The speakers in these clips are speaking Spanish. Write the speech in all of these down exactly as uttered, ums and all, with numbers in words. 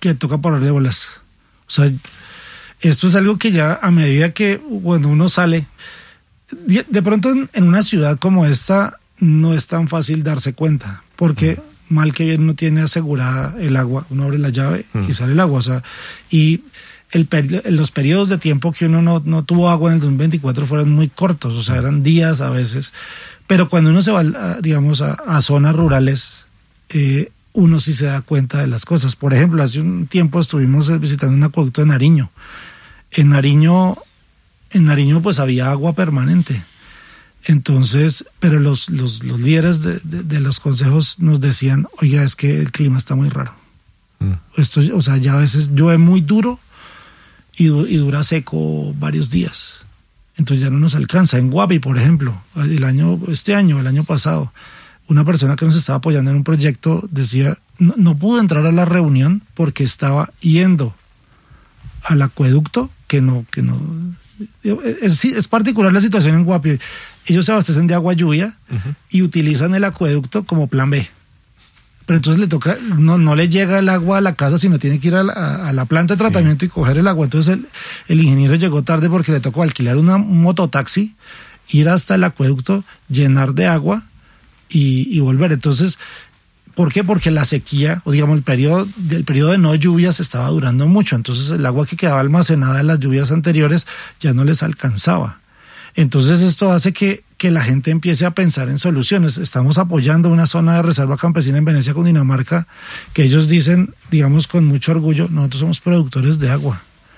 que toca pararle bolas. O sea, esto es algo que ya a medida que cuando uno sale, de, de pronto en, en una ciudad como esta no es tan fácil darse cuenta, porque mm. mal que bien uno tiene asegurada el agua, uno abre la llave mm. y sale el agua, o sea, y el peri- los periodos de tiempo que uno no, no tuvo agua en el dos mil veinticuatro fueron muy cortos, o sea, eran días a veces, pero cuando uno se va, a, digamos, a, a zonas rurales, eh, uno sí se da cuenta de las cosas. Por ejemplo, hace un tiempo estuvimos visitando un acueducto de Nariño. En Nariño, en Nariño pues había agua permanente. Entonces, pero los, los, los líderes de, de, de los consejos nos decían, oiga, es que el clima está muy raro. Mm. Esto, o sea, ya a veces llueve muy duro y, y dura seco varios días. Entonces ya no nos alcanza. En Guapi, por ejemplo, el año, este año, el año pasado, una persona que nos estaba apoyando en un proyecto decía, no, no pudo entrar a la reunión porque estaba yendo al acueducto, que no, que no, es, es particular la situación en Guapi. Ellos se abastecen de agua lluvia uh-huh. y utilizan el acueducto como plan B. Pero entonces le toca, no, no le llega el agua a la casa, sino tiene que ir a la, a la planta de tratamiento sí. y coger el agua. Entonces el, el ingeniero llegó tarde porque le tocó alquilar una, un mototaxi, ir hasta el acueducto, llenar de agua y, y volver. Entonces, ¿por qué? Porque la sequía, o digamos el periodo, el periodo de no lluvias estaba durando mucho. Entonces el agua que quedaba almacenada en las lluvias anteriores ya no les alcanzaba. Entonces esto hace que, que la gente empiece a pensar en soluciones. Estamos apoyando una zona de reserva campesina en Venecia, Cundinamarca, que ellos dicen, digamos con mucho orgullo, nosotros somos productores de agua.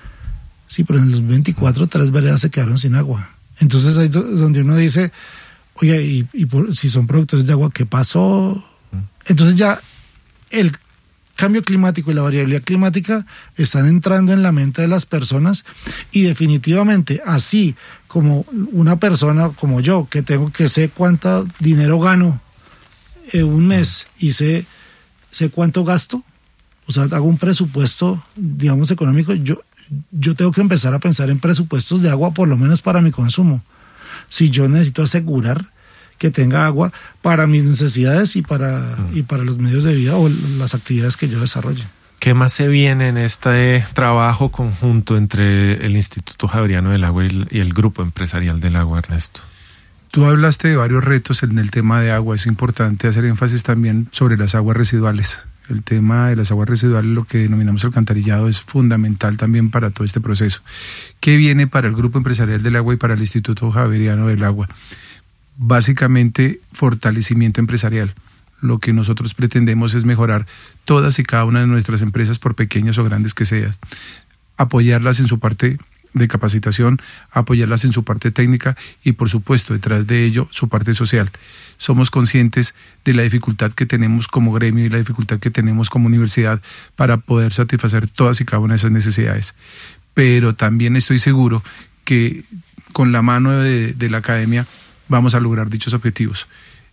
Sí, pero en los veinticuatro, tres veredas se quedaron sin agua. Entonces ahí es donde uno dice, oye, y, y por, si son productores de agua, ¿qué pasó? Entonces ya el cambio climático y la variabilidad climática están entrando en la mente de las personas y definitivamente así como una persona como yo que tengo que sé cuánto dinero gano en un mes y sé, sé cuánto gasto, o sea, hago un presupuesto, digamos, económico, yo, yo tengo que empezar a pensar en presupuestos de agua por lo menos para mi consumo. Si yo necesito asegurar que tenga agua para mis necesidades y para, mm. y para los medios de vida o las actividades que yo desarrolle. ¿Qué más se viene en este trabajo conjunto entre el Instituto Javeriano del Agua y el, y el Grupo Empresarial del Agua, Ernesto? Tú hablaste de varios retos en el tema de agua. Es importante hacer énfasis también sobre las aguas residuales. El tema de las aguas residuales, lo que denominamos alcantarillado, es fundamental también para todo este proceso. ¿Qué viene para el Grupo Empresarial del Agua y para el Instituto Javeriano del Agua? Básicamente, fortalecimiento empresarial. Lo que nosotros pretendemos es mejorar todas y cada una de nuestras empresas, por pequeñas o grandes que sean. Apoyarlas en su parte de capacitación, apoyarlas en su parte técnica y, por supuesto, detrás de ello, su parte social. Somos conscientes de la dificultad que tenemos como gremio y la dificultad que tenemos como universidad para poder satisfacer todas y cada una de esas necesidades. Pero también estoy seguro que con la mano de, de la academia vamos a lograr dichos objetivos.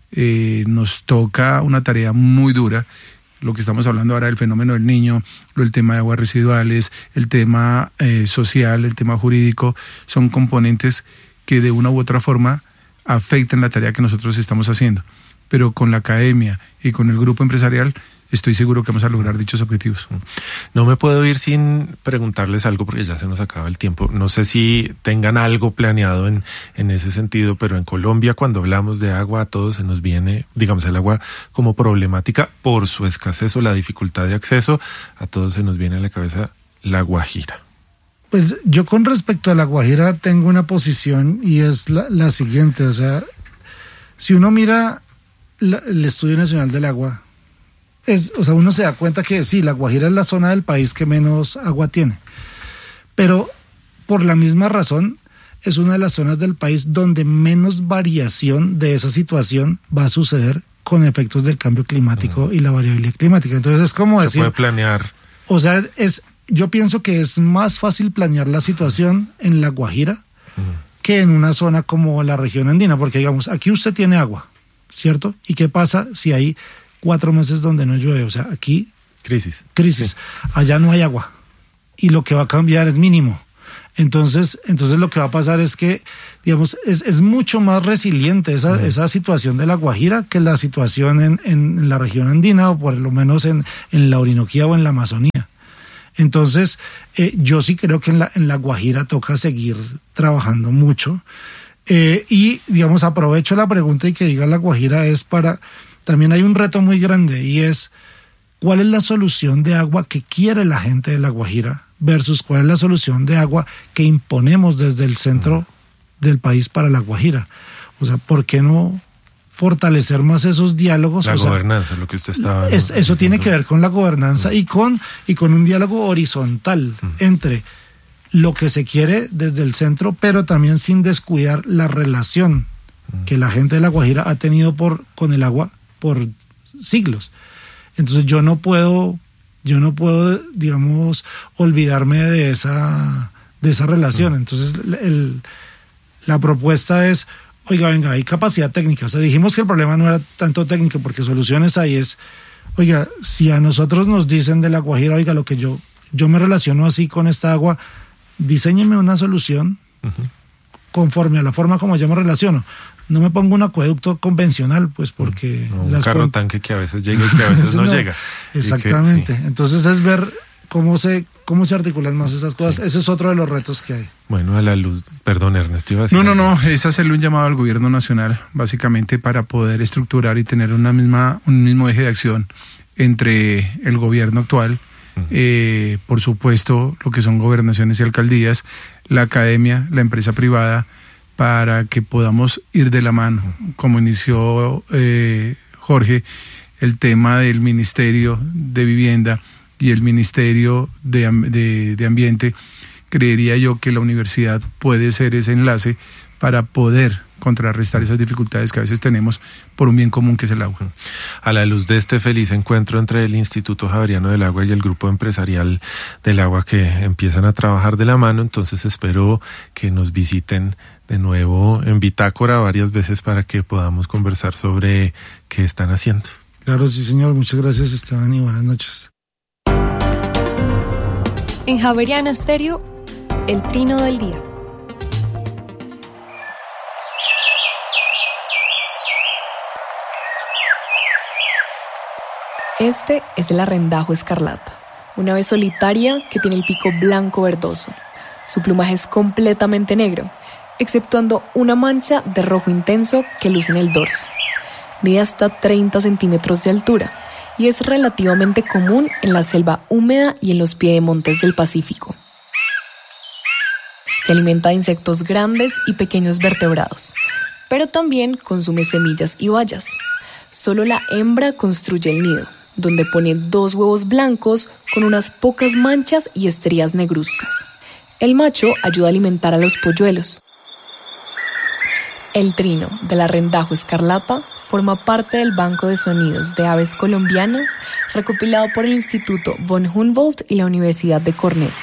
Eh, nos toca una tarea muy dura, lo que estamos hablando ahora del fenómeno del niño, el tema de aguas residuales, el tema eh, social, el tema jurídico, son componentes que de una u otra forma afectan la tarea que nosotros estamos haciendo. Pero con la academia y con el grupo empresarial estoy seguro que vamos a lograr dichos objetivos. No me puedo ir sin preguntarles algo porque ya se nos acaba el tiempo. No sé si tengan algo planeado en, en ese sentido, pero en Colombia cuando hablamos de agua a todos se nos viene, digamos, el agua como problemática por su escasez o la dificultad de acceso, a todos se nos viene a la cabeza la Guajira. Pues yo con respecto a la Guajira tengo una posición y es la, la siguiente, o sea, si uno mira la, el Estudio Nacional del Agua, Es, o sea, uno se da cuenta que sí, la Guajira es la zona del país que menos agua tiene, pero por la misma razón es una de las zonas del país donde menos variación de esa situación va a suceder con efectos del cambio climático uh-huh. y la variabilidad climática. Entonces es como decir... Se puede planear. O sea, es, yo pienso que es más fácil planear la situación en la Guajira uh-huh. que en una zona como la región andina, porque digamos, aquí usted tiene agua, ¿cierto? ¿Y qué pasa si hay cuatro meses donde no llueve? O sea, aquí... Crisis. Crisis. Sí. Allá no hay agua. Y lo que va a cambiar es mínimo. Entonces, entonces lo que va a pasar es que, digamos, es, es mucho más resiliente esa, uh-huh. esa situación de la Guajira que la situación en, en la región andina o por lo menos en, en la Orinoquía o en la Amazonía. Entonces, eh, yo sí creo que en la, en la Guajira toca seguir trabajando mucho. Eh, y, digamos, aprovecho la pregunta y que diga la Guajira es para... También hay un reto muy grande y es ¿cuál es la solución de agua que quiere la gente de la Guajira versus cuál es la solución de agua que imponemos desde el centro del país para la Guajira? O sea, ¿por qué no fortalecer más esos diálogos? La o gobernanza, sea, lo que usted estaba... Es, eso diciendo. tiene que ver con la gobernanza mm. y, con, y con un diálogo horizontal mm. entre lo que se quiere desde el centro, pero también sin descuidar la relación mm. que la gente de la Guajira ha tenido por, con el agua por siglos. Entonces yo no puedo, yo no puedo, digamos, olvidarme de esa, de esa relación. Mm. Entonces el, la propuesta es, oiga, venga, hay capacidad técnica. O sea, dijimos que el problema no era tanto técnico, porque soluciones ahí es, oiga, si a nosotros nos dicen de la Guajira, oiga, lo que yo, yo me relaciono así con esta agua, diséñeme una solución uh-huh. conforme a la forma como yo me relaciono. No me pongo un acueducto convencional, pues porque... No, un carro fuentes... tanque que a veces llega y que a veces no, no llega. Exactamente. Que, sí. Entonces es ver cómo se cómo se articulan más esas cosas. Sí. Ese es otro de los retos que hay. Bueno, a la luz... Perdón, Ernesto, iba a decir... No, no, no. Es hacerle un llamado al gobierno nacional, básicamente para poder estructurar y tener una misma un mismo eje de acción entre el gobierno actual, uh-huh. eh, por supuesto, lo que son gobernaciones y alcaldías, la academia, la empresa privada, para que podamos ir de la mano, como inició eh, Jorge, el tema del Ministerio de Vivienda y el Ministerio de, de, de Ambiente. Creería yo que la universidad puede ser ese enlace para poder contrarrestar esas dificultades que a veces tenemos por un bien común que es el agua. A la luz de este feliz encuentro entre el Instituto Javeriano del Agua y el Grupo Empresarial del Agua que empiezan a trabajar de la mano, entonces espero que nos visiten de nuevo en Bitácora varias veces para que podamos conversar sobre qué están haciendo. Claro, sí señor, muchas gracias Esteban y buenas noches. En Javeriana Estéreo, el trino del día. Este es el arrendajo escarlata, una ave solitaria que tiene el pico blanco verdoso. Su plumaje es completamente negro, exceptuando una mancha de rojo intenso que luce en el dorso. Mide hasta treinta centímetros de altura y es relativamente común en la selva húmeda y en los piedemontes del Pacífico. Se alimenta de insectos grandes y pequeños vertebrados, pero también consume semillas y bayas. Solo la hembra construye el nido, donde pone dos huevos blancos con unas pocas manchas y estrías negruzcas. El macho ayuda a alimentar a los polluelos. El trino del arrendajo escarlata forma parte del Banco de Sonidos de Aves Colombianas recopilado por el Instituto von Humboldt y la Universidad de Cornell.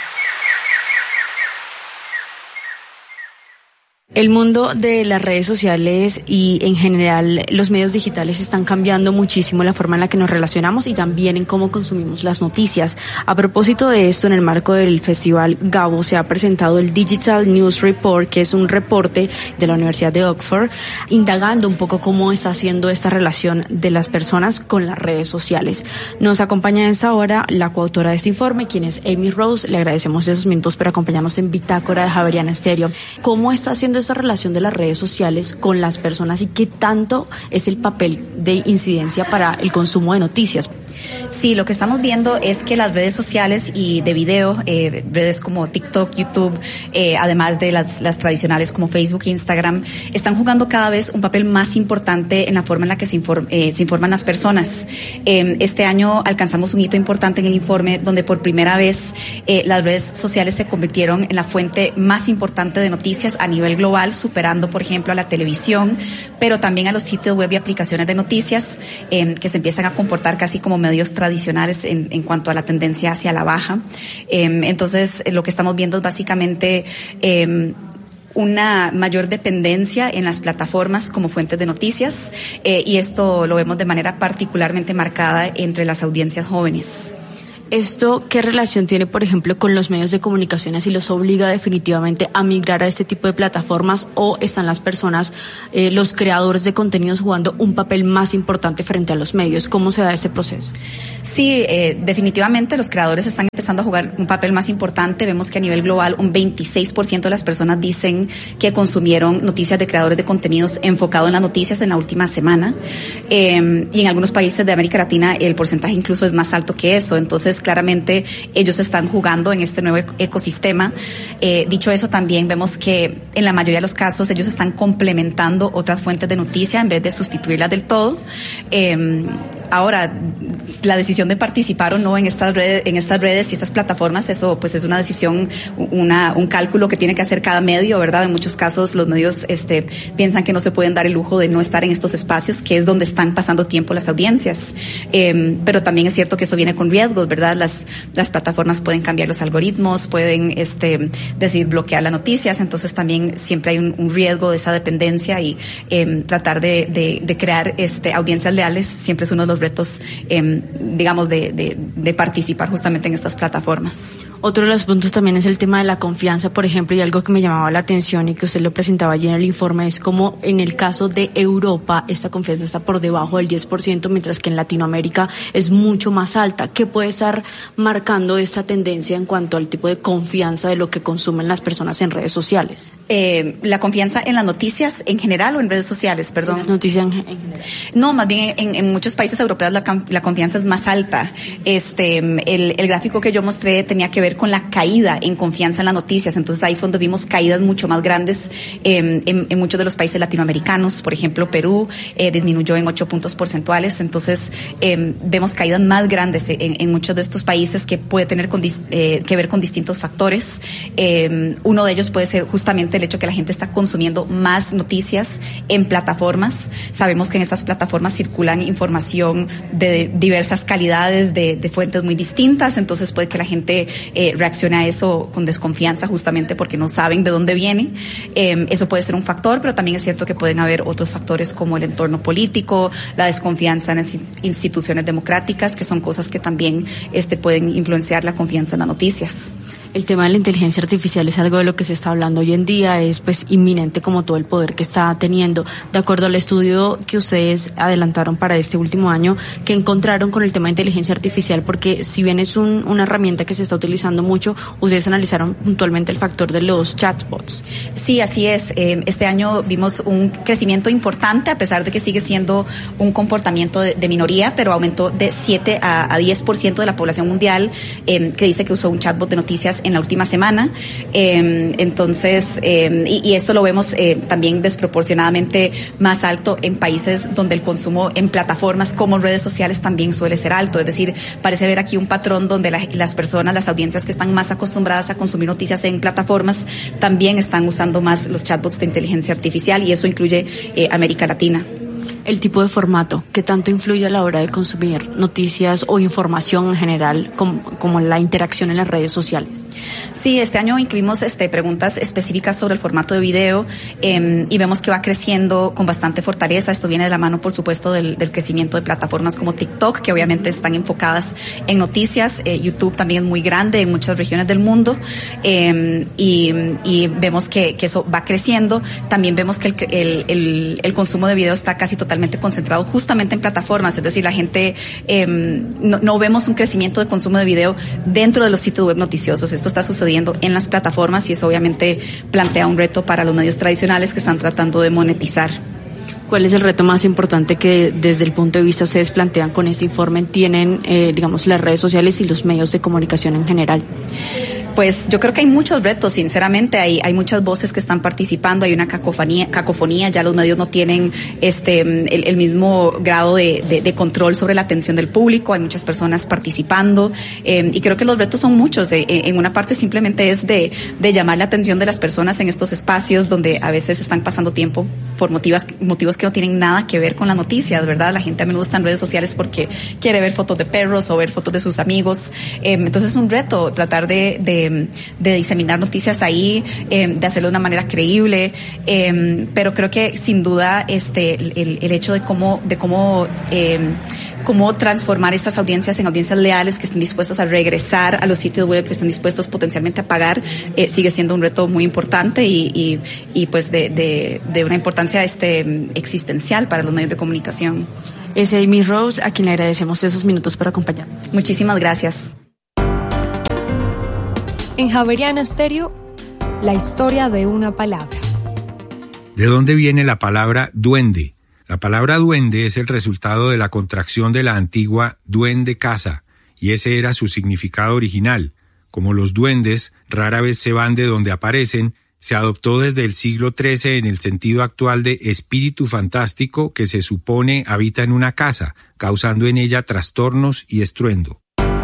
El mundo de las redes sociales y en general los medios digitales están cambiando muchísimo la forma en la que nos relacionamos y también en cómo consumimos las noticias. A propósito de esto, en el marco del Festival Gabo se ha presentado el Digital News Report, que es un reporte de la Universidad de Oxford, indagando un poco cómo está haciendo esta relación de las personas con las redes sociales. Nos acompaña en esta hora la coautora de este informe, quien es Amy Rose. Le agradecemos esos minutos por acompañarnos en Bitácora de Javeriana Estéreo. ¿Cómo está haciendo esa relación de las redes sociales con las personas y qué tanto es el papel de incidencia para el consumo de noticias? Sí, lo que estamos viendo es que las redes sociales y de video, eh, redes como TikTok, YouTube, eh, además de las, las tradicionales como Facebook e Instagram, están jugando cada vez un papel más importante en la forma en la que se, inform, eh, se informan las personas. Eh, este año alcanzamos un hito importante en el informe donde por primera vez eh, las redes sociales se convirtieron en la fuente más importante de noticias a nivel global, superando, por ejemplo, a la televisión, pero también a los sitios web y aplicaciones de noticias eh, que se empiezan a comportar casi como medios tradicionales en, en cuanto a la tendencia hacia la baja. Eh, entonces, lo que estamos viendo es básicamente eh, una mayor dependencia en las plataformas como fuentes de noticias eh, y esto lo vemos de manera particularmente marcada entre las audiencias jóvenes. ¿Esto qué relación tiene, por ejemplo, con los medios de comunicación? ¿Si los obliga definitivamente a migrar a este tipo de plataformas o están las personas, eh, los creadores de contenidos jugando un papel más importante frente a los medios? ¿Cómo se da ese proceso? Sí, eh, definitivamente los creadores están empezando a jugar un papel más importante. Vemos que a nivel global un veintiséis por ciento de las personas dicen que consumieron noticias de creadores de contenidos enfocado en las noticias en la última semana. Eh, y en algunos países de América Latina el porcentaje incluso es más alto que eso. Entonces, claramente ellos están jugando en este nuevo ecosistema. Eh, dicho eso, también vemos que en la mayoría de los casos ellos están complementando otras fuentes de noticia en vez de sustituirlas del todo. Eh, ahora, la decisión de participar o no en estas redes, en estas redes y estas plataformas, eso pues es una decisión, una, un cálculo que tiene que hacer cada medio, ¿verdad? En muchos casos los medios este, piensan que no se pueden dar el lujo de no estar en estos espacios, que es donde están pasando tiempo las audiencias. Eh, pero también es cierto que eso viene con riesgos, ¿verdad? Las, las plataformas pueden cambiar los algoritmos, pueden este, decir bloquear las noticias, entonces también siempre hay un, un riesgo de esa dependencia y eh, tratar de, de, de crear este, audiencias leales siempre es uno de los retos, eh, digamos, de, de, de participar justamente en estas plataformas. Otro de los puntos también es el tema de la confianza, por ejemplo, y algo que me llamaba la atención y que usted lo presentaba allí en el informe es como en el caso de Europa esta confianza está por debajo del diez por ciento, mientras que en Latinoamérica es mucho más alta. ¿Qué puede estar marcando esta tendencia en cuanto al tipo de confianza de lo que consumen las personas en redes sociales? Eh, la confianza en las noticias en general o en redes sociales, perdón. En las noticias en, en general. No, más bien en, en muchos países europeos la, la confianza es más alta. Este, el, el gráfico que yo mostré tenía que ver con la caída en confianza en las noticias. Entonces ahí fue donde vimos caídas mucho más grandes eh, en, en muchos de los países latinoamericanos. Por ejemplo, Perú eh, disminuyó en ocho puntos porcentuales. Entonces eh, vemos caídas más grandes en, en muchos de estos países que puede tener con, eh, que ver con distintos factores. Eh, uno de ellos puede ser justamente el hecho que la gente está consumiendo más noticias en plataformas. Sabemos que en estas plataformas circulan información de diversas calidades, de, de fuentes muy distintas, entonces puede que la gente eh, reaccione a eso con desconfianza justamente porque no saben de dónde viene. Eh, eso puede ser un factor, pero también es cierto que pueden haber otros factores como el entorno político, la desconfianza en las instituciones democráticas, que son cosas que también este, pueden influenciar la confianza en las noticias. El tema de la inteligencia artificial es algo de lo que se está hablando hoy en día, es pues inminente como todo el poder que está teniendo. De acuerdo al estudio que ustedes adelantaron para este último año, ¿qué encontraron con el tema de inteligencia artificial? Porque si bien es un, una herramienta que se está utilizando mucho, ustedes analizaron puntualmente el factor de los chatbots. Sí, así es. Eh, este año vimos un crecimiento importante, a pesar de que sigue siendo un comportamiento de, de minoría, pero aumentó de siete a diez por ciento de la población mundial eh, que dice que usó un chatbot de noticias en la última semana. Eh, entonces, eh, y, y esto lo vemos eh, también desproporcionadamente más alto en países donde el consumo en plataformas como redes sociales también suele ser alto. Es decir, parece haber aquí un patrón donde la, las personas, las audiencias que están más acostumbradas a consumir noticias en plataformas, también están usando más los chatbots de inteligencia artificial, y eso incluye eh, América Latina. El tipo de formato, ¿qué tanto influye a la hora de consumir noticias o información en general, como, como la interacción en las redes sociales? Sí, este año incluimos este, preguntas específicas sobre el formato de video eh, y vemos que va creciendo con bastante fortaleza. Esto viene de la mano, por supuesto, del, del crecimiento de plataformas como TikTok, que obviamente están enfocadas en noticias. Eh, YouTube también es muy grande en muchas regiones del mundo eh, y, y vemos que, que eso va creciendo. También vemos que el, el, el, el consumo de video está casi totalmente concentrado justamente en plataformas, es decir, la gente eh, no, no vemos un crecimiento de consumo de video dentro de los sitios web noticiosos. Esto está sucediendo en las plataformas y eso obviamente plantea un reto para los medios tradicionales que están tratando de monetizar. ¿Cuál es el reto más importante que desde el punto de vista ustedes plantean con este informe tienen, eh, digamos, las redes sociales y los medios de comunicación en general? Pues yo creo que hay muchos retos, sinceramente, hay, hay muchas voces que están participando, hay una cacofonía, cacofonía, ya los medios no tienen este el, el mismo grado de, de, de control sobre la atención del público, hay muchas personas participando eh, y creo que los retos son muchos. Eh, en una parte simplemente es de, de llamar la atención de las personas en estos espacios donde a veces están pasando tiempo por motivos, motivos que no tienen nada que ver con las noticias, ¿verdad? La gente a menudo está en redes sociales porque quiere ver fotos de perros o ver fotos de sus amigos, eh, entonces es un reto tratar de, de de, de diseminar noticias ahí, eh, de hacerlo de una manera creíble, eh, pero creo que sin duda este el, el hecho de cómo de cómo eh, cómo transformar estas audiencias en audiencias leales que estén dispuestas a regresar a los sitios web, que estén dispuestos potencialmente a pagar, eh, sigue siendo un reto muy importante y, y, y pues de, de, de una importancia este existencial para los medios de comunicación. Es Amy Rose, a quien le agradecemos esos minutos por acompañarnos. Muchísimas gracias. En Javeriana Stereo, la historia de una palabra. ¿De dónde viene la palabra duende? La palabra duende es el resultado de la contracción de la antigua duende casa, y ese era su significado original. Como los duendes rara vez se van de donde aparecen, se adoptó desde el siglo trece en el sentido actual de espíritu fantástico que se supone habita en una casa, causando en ella trastornos y estruendo.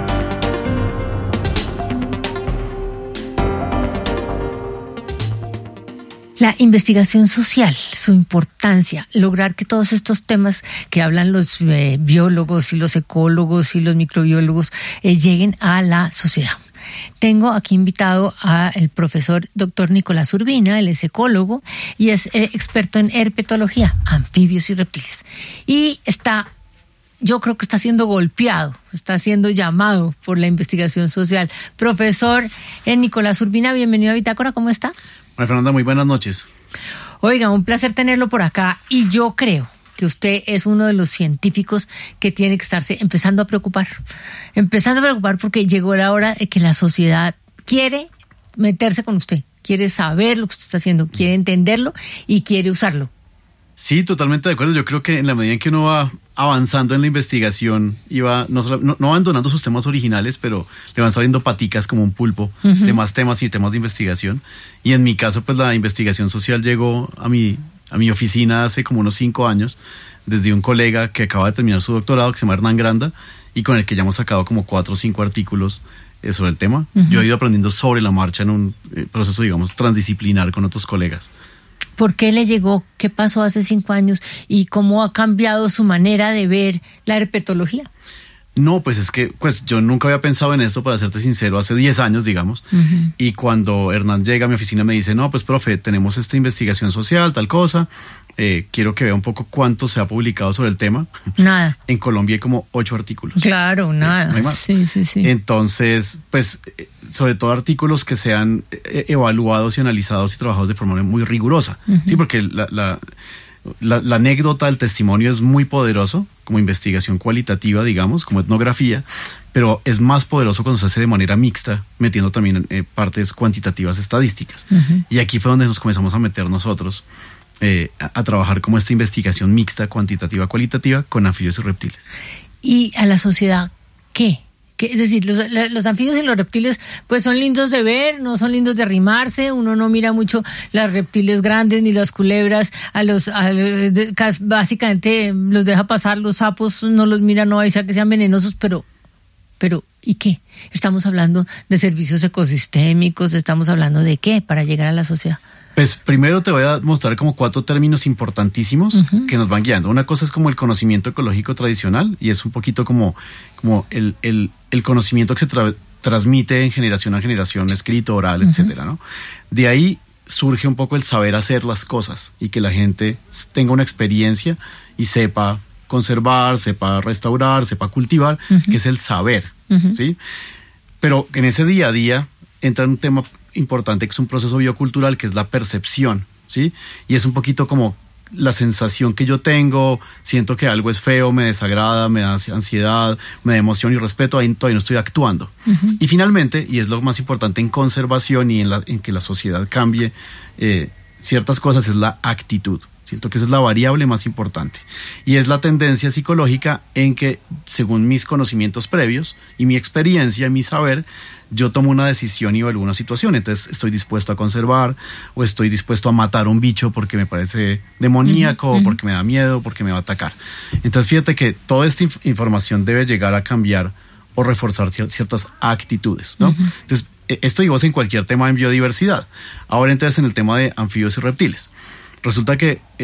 La investigación social, su importancia, lograr que todos estos temas que hablan los eh, biólogos y los ecólogos y los microbiólogos eh, lleguen a la sociedad. Tengo aquí invitado al profesor doctor Nicolás Urbina, él es ecólogo y es eh, experto en herpetología, anfibios y reptiles. Y está, yo creo que está siendo golpeado, está siendo llamado por la investigación social. Profesor eh, Nicolás Urbina, bienvenido a Bitácora, ¿cómo está? María Fernanda, muy buenas noches. Oiga, un placer tenerlo por acá y yo creo que usted es uno de los científicos que tiene que estarse empezando a preocupar. Empezando a preocupar porque llegó la hora de que la sociedad quiere meterse con usted, quiere saber lo que usted está haciendo, quiere entenderlo y quiere usarlo. Sí, totalmente de acuerdo. Yo creo que en la medida en que uno va avanzando en la investigación y va no, solo, no, no abandonando sus temas originales, pero le van saliendo paticas como un pulpo uh-huh. de más temas y temas de investigación. Y en mi caso, pues la investigación social llegó a mi, a mi oficina hace como unos cinco años, desde un colega que acaba de terminar su doctorado, que se llama Hernán Granda, y con el que ya hemos sacado como cuatro o cinco artículos eh, sobre el tema. Uh-huh. Yo he ido aprendiendo sobre la marcha en un eh, proceso, digamos, transdisciplinar con otros colegas. ¿Por qué le llegó? ¿Qué pasó hace cinco años? ¿Y cómo ha cambiado su manera de ver la herpetología? No, pues es que pues yo nunca había pensado en esto, para serte sincero, hace diez años, digamos. Uh-huh. Y cuando Hernán llega a mi oficina me dice, no, pues profe, tenemos esta investigación social, tal cosa. Eh, quiero que vea un poco cuánto se ha publicado sobre el tema. Nada. En Colombia hay como ocho artículos. Claro, nada. Eh, no hay más. Sí, sí, sí. Entonces, pues, sobre todo artículos que sean evaluados y analizados y trabajados de forma muy rigurosa. Uh-huh. Sí, porque la, la, la, la anécdota, el testimonio es muy poderoso como investigación cualitativa, digamos, como etnografía, pero es más poderoso cuando se hace de manera mixta, metiendo también eh, partes cuantitativas estadísticas. Uh-huh. Y aquí fue donde nos comenzamos a meter nosotros. Eh, a, a trabajar como esta investigación mixta, cuantitativa, cualitativa, con anfibios y reptiles. ¿Y a la sociedad qué? ¿Qué? Es decir, los, los anfibios y los reptiles pues son lindos de ver, no son lindos de arrimarse, uno no mira mucho las reptiles grandes ni las culebras, a los a, de, básicamente los deja pasar, los sapos no los mira, no hay sea que sean venenosos, pero, pero ¿y qué? Estamos hablando de servicios ecosistémicos, estamos hablando de qué para llegar a la sociedad. Pues primero te voy a mostrar como cuatro términos importantísimos uh-huh. que nos van guiando. Una cosa es como el conocimiento ecológico tradicional y es un poquito como, como el, el, el conocimiento que se tra- transmite en generación a generación, escrito, oral, uh-huh. etcétera, ¿no? De ahí surge un poco el saber hacer las cosas y que la gente tenga una experiencia y sepa conservar, sepa restaurar, sepa cultivar, uh-huh. que es el saber, uh-huh. ¿sí? Pero en ese día a día entra un tema importante que es un proceso biocultural que es la percepción, ¿sí? Y es un poquito como la sensación que yo tengo, siento que algo es feo, me desagrada, me da ansiedad, me da emoción y respeto, ahí todavía no estoy actuando. Uh-huh. Y finalmente, y es lo más importante en conservación y en, la, en que la sociedad cambie eh, ciertas cosas, es la actitud. Siento que esa es la variable más importante. Y es la tendencia psicológica en que, según mis conocimientos previos y mi experiencia, mi saber, yo tomo una decisión y evalúo una situación. Entonces estoy dispuesto a conservar o estoy dispuesto a matar a un bicho porque me parece demoníaco, uh-huh, uh-huh. porque me da miedo, porque me va a atacar. Entonces fíjate que toda esta inf- información debe llegar a cambiar o reforzar ciertas actitudes, ¿no? Uh-huh. Entonces esto digo en cualquier tema en biodiversidad. Ahora entonces en el tema de anfibios y reptiles. Resulta que eh,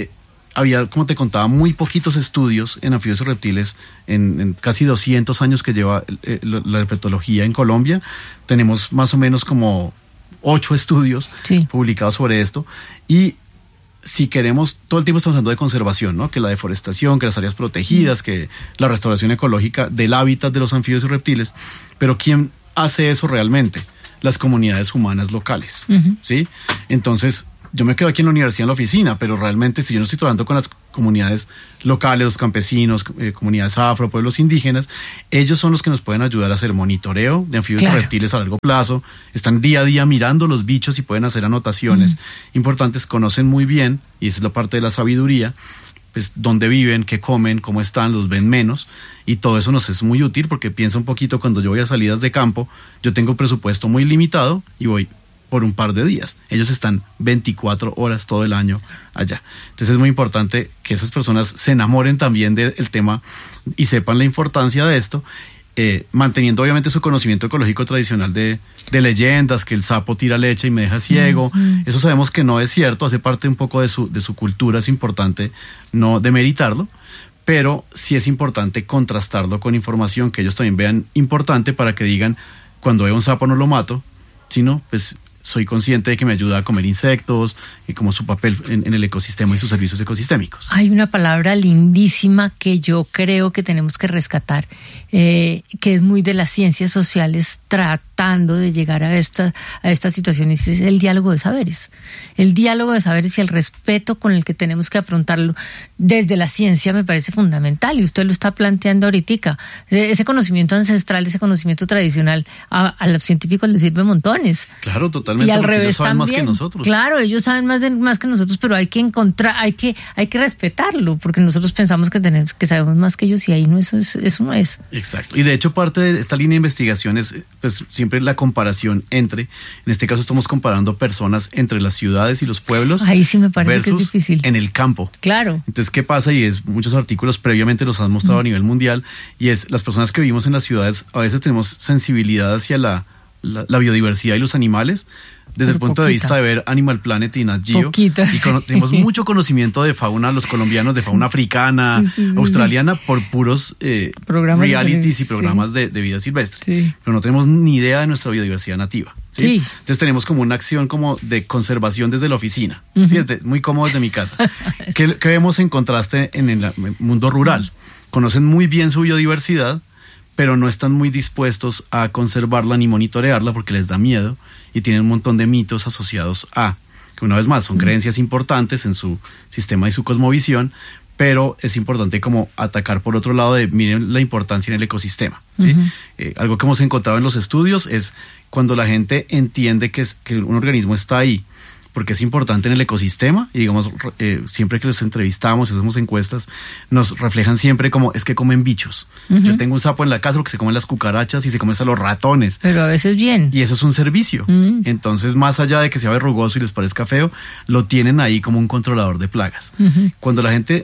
había, como te contaba, muy poquitos estudios en anfibios y reptiles en, en casi doscientos años que lleva eh, la herpetología en Colombia. Tenemos más o menos como ocho estudios sí. publicados sobre esto, y si queremos, todo el tiempo estamos hablando de conservación, ¿no? Que la deforestación, que las áreas protegidas, que la restauración ecológica del hábitat de los anfibios y reptiles, pero ¿quién hace eso realmente? Las comunidades humanas locales, uh-huh. ¿sí? Entonces, yo me quedo aquí en la universidad, en la oficina, pero realmente si yo no estoy trabajando con las comunidades locales, los campesinos, eh, comunidades afro, pueblos indígenas, ellos son los que nos pueden ayudar a hacer monitoreo de anfibios claro. y reptiles a largo plazo, están día a día mirando los bichos y pueden hacer anotaciones uh-huh. importantes, conocen muy bien, y esa es la parte de la sabiduría, pues dónde viven, qué comen, cómo están, los ven menos, y todo eso nos es muy útil porque piensa un poquito, cuando yo voy a salidas de campo, yo tengo un presupuesto muy limitado y voy por un par de días. Ellos están veinticuatro horas todo el año allá. Entonces es muy importante que esas personas se enamoren también del tema y sepan la importancia de esto, eh, manteniendo obviamente su conocimiento ecológico tradicional de, de leyendas, que el sapo tira leche y me deja ciego. Mm-hmm. Eso sabemos que no es cierto, hace parte un poco de su, de su cultura, es importante no demeritarlo, pero sí es importante contrastarlo con información que ellos también vean importante para que digan, cuando veo un sapo no lo mato, sino pues soy consciente de que me ayuda a comer insectos y como su papel en, en el ecosistema y sus servicios ecosistémicos. Hay una palabra lindísima que yo creo que tenemos que rescatar, eh, que es muy de las ciencias sociales tratando de llegar a esta, a estas situaciones, es el diálogo de saberes. El diálogo de saberes y el respeto con el que tenemos que afrontarlo desde la ciencia me parece fundamental, y usted lo está planteando ahorita. Ese conocimiento ancestral, ese conocimiento tradicional a, a los científicos les sirve montones. Claro, totalmente. Y al revés ellos saben también. Más que nosotros. Claro, ellos saben más, de, más que nosotros, pero hay que encontrar, hay que, hay que respetarlo, porque nosotros pensamos que tenemos, que sabemos más que ellos, y ahí no, eso es, eso no es. Exacto. Y de hecho parte de esta línea de investigación es, pues, siempre la comparación entre, en este caso estamos comparando personas entre las ciudades y los pueblos. Ahí sí me parece versus que es difícil. En el campo. Claro. Entonces, ¿qué pasa? Y es muchos artículos previamente los han mostrado mm. a nivel mundial, y es las personas que vivimos en las ciudades a veces tenemos sensibilidad hacia la, la, la biodiversidad y los animales, desde Pero el punto poquita. de vista de ver Animal Planet y Nat Geo. Poquita, y sí. con, tenemos mucho conocimiento de fauna, los colombianos, de fauna africana, sí, sí, sí, australiana, sí. por puros eh, realities y programas sí. de, de vida silvestre. Sí. Pero no tenemos ni idea de nuestra biodiversidad nativa. ¿sí? Sí. Entonces tenemos como una acción como de conservación desde la oficina. Uh-huh. ¿sí? Desde, muy cómodo desde mi casa. ¿Qué, ¿Qué vemos en contraste en el mundo rural? Conocen muy bien su biodiversidad, pero no están muy dispuestos a conservarla ni monitorearla porque les da miedo, y tienen un montón de mitos asociados a, que una vez más son creencias importantes en su sistema y su cosmovisión, pero es importante como atacar por otro lado de, miren la importancia en el ecosistema. ¿sí? Uh-huh. Eh, algo que hemos encontrado en los estudios es cuando la gente entiende que, es, que un organismo está ahí, porque es importante en el ecosistema, y digamos, eh, siempre que les entrevistamos, hacemos encuestas, nos reflejan siempre como, es que comen bichos. Uh-huh. Yo tengo un sapo en la casa porque se comen las cucarachas y se comen hasta los ratones. Pero a veces bien. Y eso es un servicio. Uh-huh. Entonces, más allá de que sea verrugoso y les parezca feo, lo tienen ahí como un controlador de plagas. Uh-huh. Cuando la gente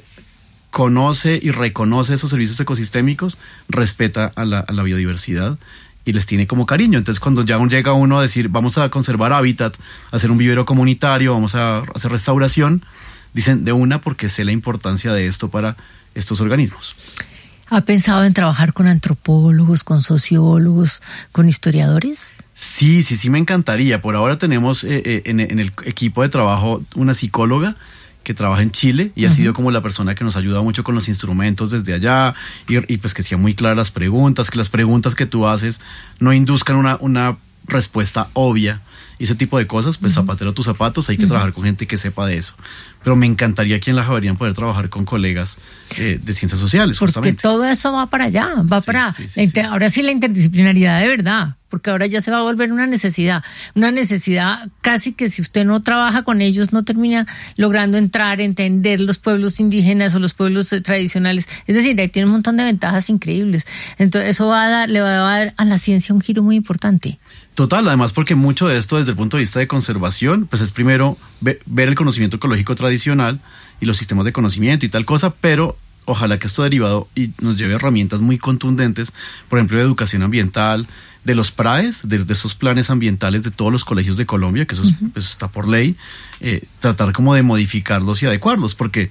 conoce y reconoce esos servicios ecosistémicos, respeta a la, a la biodiversidad y les tiene como cariño. Entonces, cuando ya llega uno a decir, vamos a conservar hábitat, hacer un vivero comunitario, vamos a hacer restauración, dicen de una, porque sé la importancia de esto para estos organismos. ¿Ha pensado en trabajar con antropólogos, con sociólogos, con historiadores? Sí, sí, sí me encantaría. Por ahora tenemos eh, eh, en, en el equipo de trabajo una psicóloga que trabaja en Chile y uh-huh. ha sido como la persona que nos ayuda mucho con los instrumentos desde allá, y, y pues que sea muy claras las preguntas, que las preguntas que tú haces no induzcan una, una respuesta obvia, y ese tipo de cosas, pues uh-huh. zapatero a tus zapatos, hay que uh-huh. trabajar con gente que sepa de eso. Pero me encantaría aquí en la Javeriana poder trabajar con colegas eh, de ciencias sociales, porque justamente. Todo eso va para allá, va sí, para... Sí, sí, inter, sí. Ahora sí la interdisciplinariedad de verdad, porque ahora ya se va a volver una necesidad, una necesidad casi que si usted no trabaja con ellos no termina logrando entrar, entender los pueblos indígenas o los pueblos tradicionales. Es decir, ahí tiene un montón de ventajas increíbles. Entonces eso va a dar, le va a dar a la ciencia un giro muy importante. Total, además porque mucho de esto desde el punto de vista de conservación, pues es primero ve, ver el conocimiento ecológico tradicional y los sistemas de conocimiento y tal cosa, pero ojalá que esto derivado y nos lleve herramientas muy contundentes, por ejemplo, de educación ambiental, de los P R A Es, de, de esos planes ambientales de todos los colegios de Colombia, que eso es, uh-huh. pues está por ley, eh, tratar como de modificarlos y adecuarlos, porque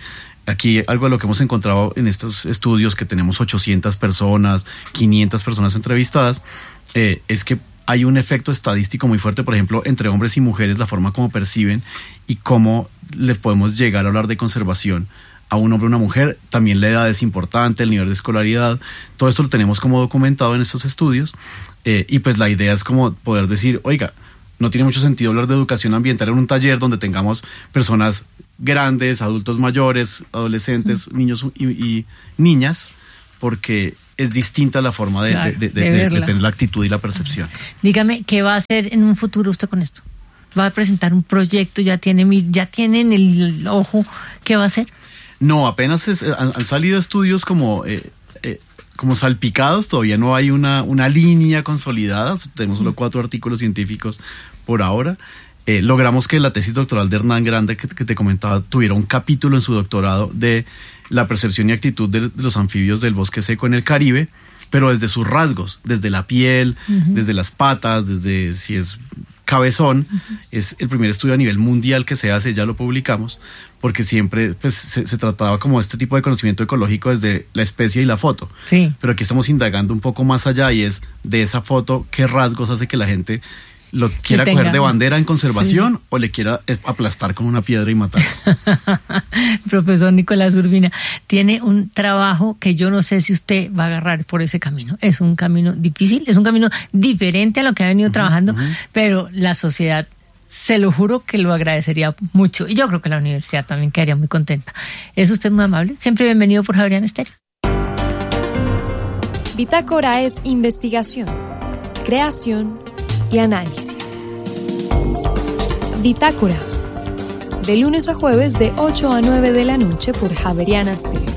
aquí algo de lo que hemos encontrado en estos estudios, que tenemos ochocientas personas, quinientas personas entrevistadas, eh, es que hay un efecto estadístico muy fuerte, por ejemplo, entre hombres y mujeres, la forma como perciben y cómo le podemos llegar a hablar de conservación a un hombre o una mujer. También la edad es importante, el nivel de escolaridad, todo esto lo tenemos como documentado en estos estudios, eh, y pues la idea es como poder decir, oiga, no tiene mucho sentido hablar de educación ambiental en un taller donde tengamos personas grandes, adultos mayores, adolescentes, mm. niños y, y niñas, porque es distinta la forma de, claro, de, de, de, de, de tener la actitud y la percepción. Dígame, ¿qué va a hacer en un futuro usted con esto? ¿Va a presentar un proyecto? ¿Ya tiene, ya tienen el ojo? ¿Qué va a hacer? No, apenas es, han, han salido estudios como... Eh, eh, como salpicados, todavía no hay una, una línea consolidada, tenemos solo cuatro artículos científicos por ahora. Eh, logramos que la tesis doctoral de Hernán Grande, que, que te comentaba, tuviera un capítulo en su doctorado de la percepción y actitud de, de los anfibios del bosque seco en el Caribe, pero desde sus rasgos, desde la piel, uh-huh. desde las patas, desde si es cabezón. Uh-huh. Es el primer estudio a nivel mundial que se hace, ya lo publicamos, porque siempre pues, se, se trataba como este tipo de conocimiento ecológico desde la especie y la foto. Sí. Pero aquí estamos indagando un poco más allá, y es de esa foto qué rasgos hace que la gente lo quiera tenga, coger de bandera en conservación, sí, o le quiera aplastar con una piedra y matar. Profesor Nicolás Urbina, tiene un trabajo que yo no sé si usted va a agarrar por ese camino. Es un camino difícil, es un camino diferente a lo que ha venido uh-huh, trabajando, uh-huh. pero la sociedad, se lo juro que lo agradecería mucho. Y yo creo que la universidad también quedaría muy contenta. Es usted muy amable. Siempre bienvenido por Javeriana Estéreo. Bitácora es investigación, creación y análisis. Bitácora, de lunes a jueves de ocho a nueve de la noche por Javeriana Estéreo.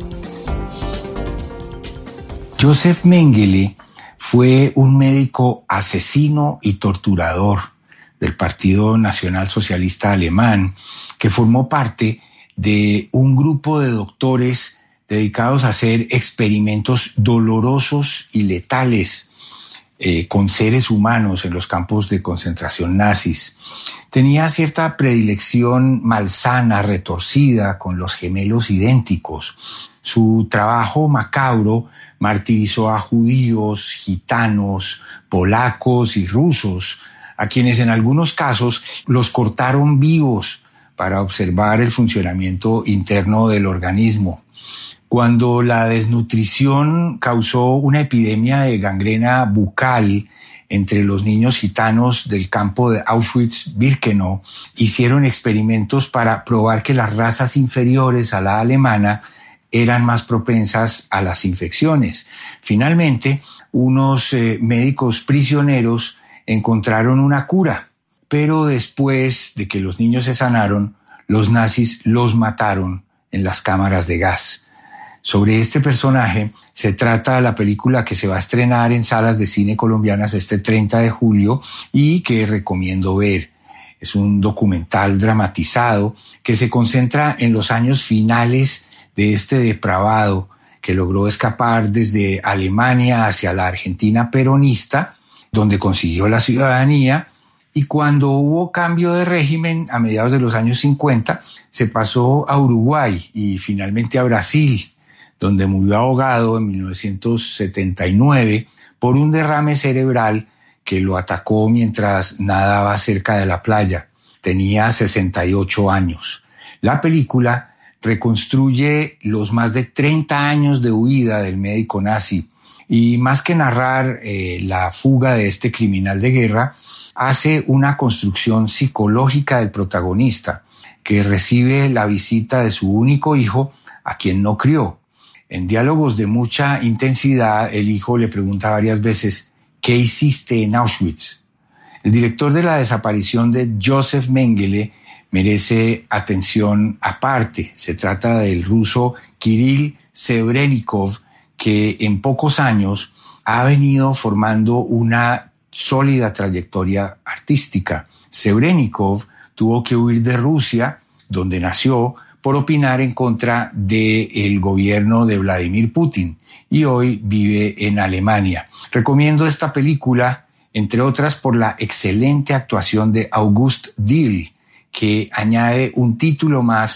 Joseph Mengele fue un médico asesino y torturador del Partido Nacional Socialista Alemán, que formó parte de un grupo de doctores dedicados a hacer experimentos dolorosos y letales eh, con seres humanos en los campos de concentración nazis. Tenía cierta predilección malsana, retorcida, con los gemelos idénticos. Su trabajo macabro martirizó a judíos, gitanos, polacos y rusos, a quienes en algunos casos los cortaron vivos para observar el funcionamiento interno del organismo. Cuando la desnutrición causó una epidemia de gangrena bucal entre los niños gitanos del campo de Auschwitz-Birkenau, hicieron experimentos para probar que las razas inferiores a la alemana eran más propensas a las infecciones. Finalmente, unos eh, médicos prisioneros encontraron una cura, pero después de que los niños se sanaron, los nazis los mataron en las cámaras de gas. Sobre este personaje se trata la película que se va a estrenar en salas de cine colombianas este treinta de julio y que recomiendo ver. Es un documental dramatizado que se concentra en los años finales de este depravado que logró escapar desde Alemania hacia la Argentina peronista, donde consiguió la ciudadanía, y cuando hubo cambio de régimen a mediados de los años cincuenta, se pasó a Uruguay y finalmente a Brasil, donde murió ahogado en mil novecientos setenta y nueve por un derrame cerebral que lo atacó mientras nadaba cerca de la playa. Tenía sesenta y ocho años. La película reconstruye los más de treinta años de huida del médico nazi, y más que narrar eh, la fuga de este criminal de guerra, hace una construcción psicológica del protagonista, que recibe la visita de su único hijo, a quien no crió. En diálogos de mucha intensidad, el hijo le pregunta varias veces, ¿qué hiciste en Auschwitz? El director de la desaparición de Joseph Mengele merece atención aparte. Se trata del ruso Kirill Serebrennikov, que en pocos años ha venido formando una sólida trayectoria artística. Serebrennikov tuvo que huir de Rusia, donde nació, por opinar en contra del gobierno de Vladimir Putin, y hoy vive en Alemania. Recomiendo esta película, entre otras por la excelente actuación de August Diehl, que añade un título más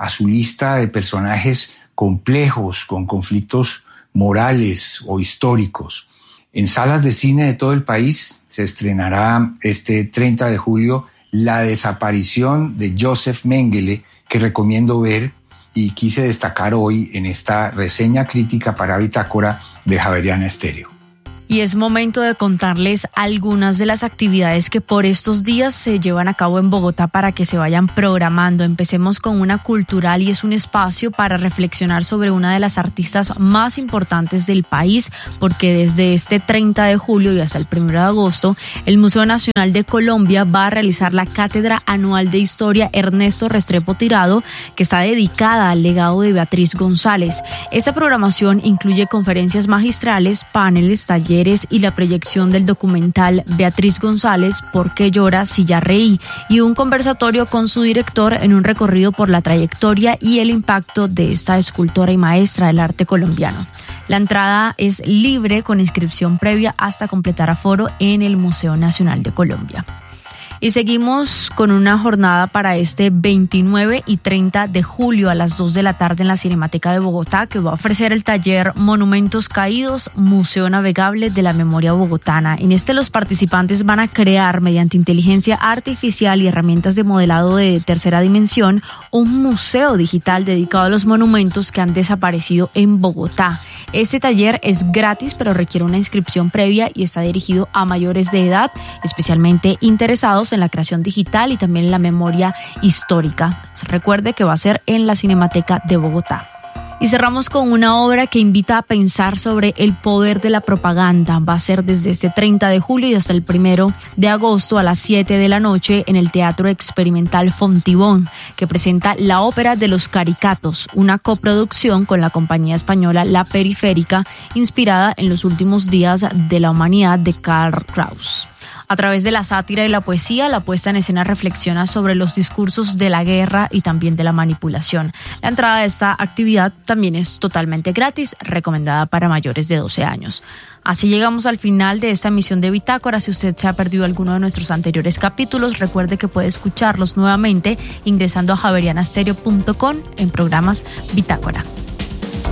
a su lista de personajes complejos, con conflictos morales o históricos. En salas de cine de todo el país se estrenará este treinta de julio La desaparición de Joseph Mengele, que recomiendo ver y quise destacar hoy en esta reseña crítica para Bitácora de Javeriana Estéreo. Y es momento de contarles algunas de las actividades que por estos días se llevan a cabo en Bogotá para que se vayan programando. Empecemos con una cultural y es un espacio para reflexionar sobre una de las artistas más importantes del país, porque desde este treinta de julio y hasta el primero de agosto, el Museo Nacional de Colombia va a realizar la Cátedra Anual de Historia Ernesto Restrepo Tirado, que está dedicada al legado de Beatriz González. Esta programación incluye conferencias magistrales, paneles, talleres, y la proyección del documental Beatriz González, ¿Por qué llora si ya reí?, y un conversatorio con su director en un recorrido por la trayectoria y el impacto de esta escultora y maestra del arte colombiano. La entrada es libre con inscripción previa hasta completar aforo en el Museo Nacional de Colombia. Y seguimos con una jornada para este veintinueve y treinta de julio a las dos de la tarde en la Cinemateca de Bogotá, que va a ofrecer el taller Monumentos Caídos, Museo Navegable de la Memoria Bogotana. En este los participantes van a crear mediante inteligencia artificial y herramientas de modelado de tercera dimensión un museo digital dedicado a los monumentos que han desaparecido en Bogotá. Este taller es gratis, pero requiere una inscripción previa y está dirigido a mayores de edad, especialmente interesados en la creación digital y también en la memoria histórica. Recuerde que va a ser en la Cinemateca de Bogotá. Y cerramos con una obra que invita a pensar sobre el poder de la propaganda. Va a ser desde este treinta de julio y hasta el primero de agosto a las siete de la noche en el Teatro Experimental Fontibón, que presenta la ópera de los Caricatos, una coproducción con la compañía española La Periférica, inspirada en los últimos días de la humanidad de Karl Kraus. A través de la sátira y la poesía, la puesta en escena reflexiona sobre los discursos de la guerra y también de la manipulación. La entrada a esta actividad también es totalmente gratis, recomendada para mayores de doce años. Así llegamos al final de esta emisión de Bitácora. Si usted se ha perdido alguno de nuestros anteriores capítulos, recuerde que puede escucharlos nuevamente ingresando a javeriana stereo punto com en programas Bitácora.